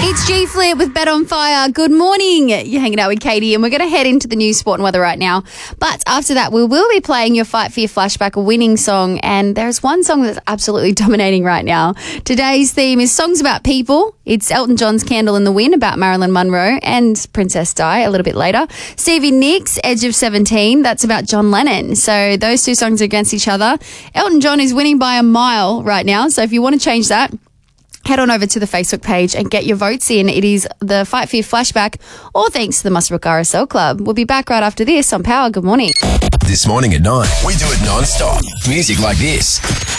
It's G Flip with Bet on Fire. Good morning. You're hanging out with Katie, and we're going to head into the news, sport and weather right now. But after that, we will be playing your Fight for Your Flashback, a winning song. And there's one song that's absolutely dominating right now. Today's theme is songs about people. It's Elton John's Candle in the Wind about Marilyn Monroe and Princess Di a little bit later. Stevie Nicks, Edge of 17, that's about John Lennon. So those two songs are against each other. Elton John is winning by a mile right now. So if you want to change that, head on over to the Facebook page and get your votes in. It is the Fight for Your Flashback, all thanks to the Muswellbrook RSL Club. We'll be back right after this on Power. Good morning. This morning at 9, we do it non-stop. Music like this.